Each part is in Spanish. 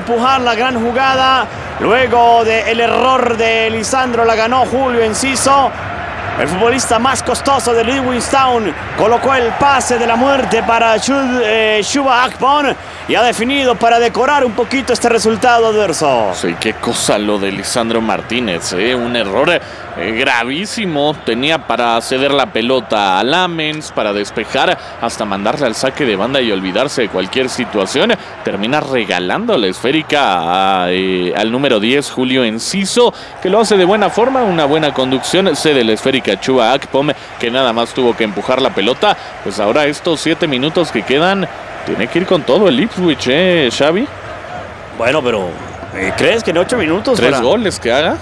empujar la gran jugada. Luego del error de Lisandro la ganó Julio Enciso. El futbolista más costoso de Ipswich Town colocó el pase de la muerte para Chuba Akpom y ha definido para decorar un poquito este resultado adverso. Sí, qué cosa lo de Lisandro Martínez, un error gravísimo. Tenía para ceder la pelota a Lamens, para despejar, hasta mandarle al saque de banda y olvidarse de cualquier situación. Termina regalando la esférica al número 10, Julio Enciso, que lo hace de buena forma, una buena conducción, cede la esférica a Chuba Akpom, que nada más tuvo que empujar la pelota. Pues ahora estos 7 minutos que quedan, tiene que ir con todo el Ipswich, Xavi. Bueno, pero ¿crees que en 8 minutos? 3 goles que haga.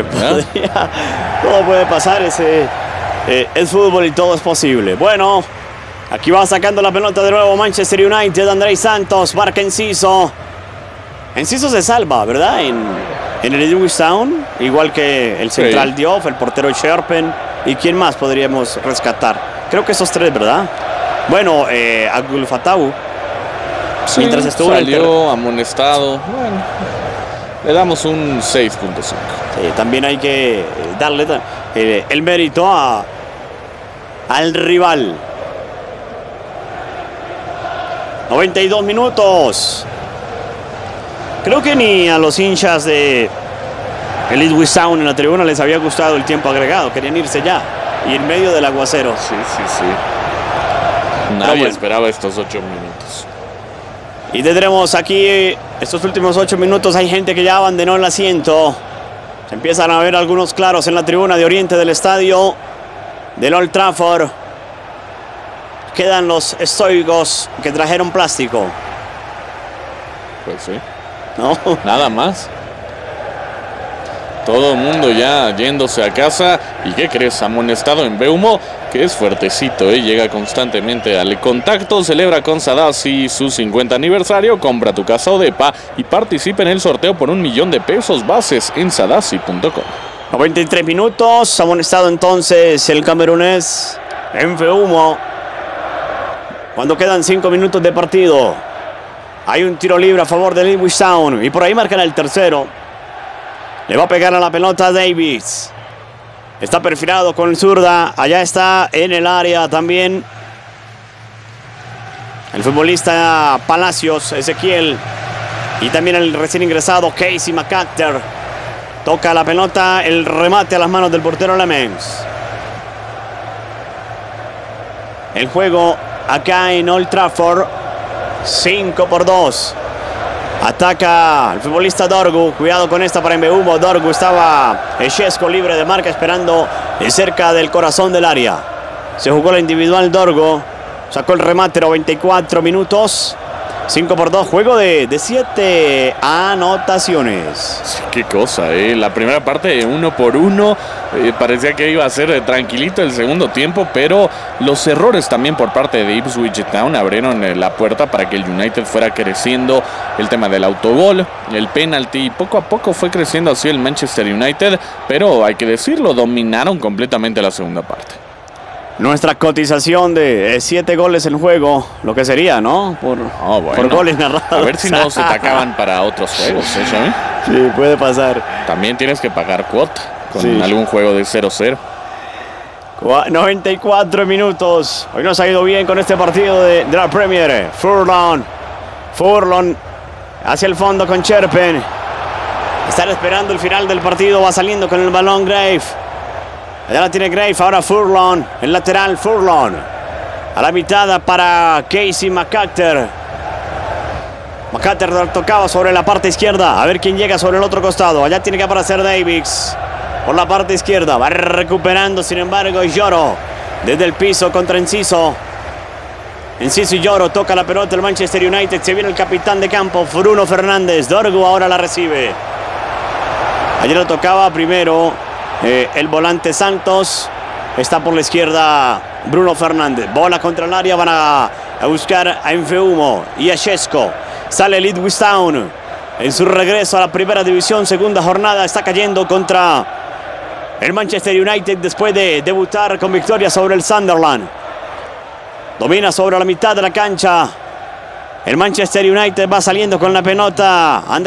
Todo puede pasar, es fútbol y todo es posible. Bueno, aquí va sacando la pelota de nuevo Manchester United. Andrei Santos, marca Enciso. Enciso se salva, ¿verdad? En el Ipswich Town, igual que el central Diouf, el portero Sherpen. ¿Y quién más podríamos rescatar? Creo que esos 3, ¿verdad? Bueno, Abdul Fatawu. Sí, mientras estuvo salió amonestado. Bueno, le damos un 6.5. Sí, también hay que darle el mérito al rival. 92 minutos. Creo que ni a los hinchas de el Ipswich Town en la tribuna les había gustado el tiempo agregado. Querían irse ya. Y en medio del aguacero. Sí. Nadie esperaba estos 8 minutos. Y tendremos aquí estos últimos 8 minutos. Hay gente que ya abandonó el asiento. Se empiezan a ver algunos claros en la tribuna de oriente del estadio del Old Trafford. Quedan los estoicos que trajeron plástico. Pues sí. No. Nada más. Todo el mundo ya yéndose a casa. ¿Y qué crees? Amonestado en Mbeumo, que es fuertecito, llega constantemente al contacto. Celebra con Sadassi su 50 aniversario. Compra tu casa Odepa y participa en el sorteo por $1.000.000. Bases en sadassi.com. 93 minutos. Amonestado entonces el camerunés en Mbeumo. Cuando quedan 5 minutos de partido, hay un tiro libre a favor del Ipswich Town. Y por ahí marcan el tercero. Le va a pegar a la pelota Davis. Está perfilado con el zurda. Allá está en el área también el futbolista Palacios, Ezequiel. Y también el recién ingresado Casey McAllister. Toca la pelota, el remate a las manos del portero Lamens. El juego acá en Old Trafford. 5-2. Ataca el futbolista Dorgu. Cuidado con esta para Mbeumo. Dorgu estaba Echesko libre de marca esperando cerca del corazón del área. Se jugó la individual Dorgu. Sacó el remate 94 minutos. 5-2. Juego de 7 anotaciones. Sí, qué cosa, La primera parte 1-1. Parecía que iba a ser tranquilito el segundo tiempo, pero los errores también por parte de Ipswich Town abrieron la puerta para que el United fuera creciendo. El tema del autogol, el penalti, y poco a poco fue creciendo así el Manchester United, pero hay que decirlo, dominaron completamente la segunda parte. Nuestra cotización de 7 goles en juego, lo que sería, ¿no? Por goles narrados. A ver si no se te acaban para otros juegos, ¿sí? Sí, puede pasar. También tienes que pagar cuota con algún juego de 0-0. 94 minutos. Hoy nos ha ido bien con este partido de la Premier. Furlong hacia el fondo con Sherpen. Están esperando el final del partido. Va saliendo con el balón Grave. Allá la tiene Grave, ahora Furlong, el lateral Furlong. A la mitad para Casey McAllister. McAllister tocaba sobre la parte izquierda. A ver quién llega sobre el otro costado. Allá tiene que aparecer Davis. Por la parte izquierda. Va recuperando, sin embargo, Lloro. Desde el piso contra Enciso. Enciso y Lloro. Toca la pelota el Manchester United. Se viene el capitán de campo, Bruno Fernández. Dorgu ahora la recibe. Ayer lo tocaba primero el volante Santos. Está por la izquierda Bruno Fernández. Bola contra el área. Van a buscar a Mbeumo y a Echesko. Sale el Ipswich Town en su regreso a la primera división. Segunda jornada. Está cayendo contra el Manchester United después de debutar con victoria sobre el Sunderland. Domina sobre la mitad de la cancha. El Manchester United va saliendo con la pelota.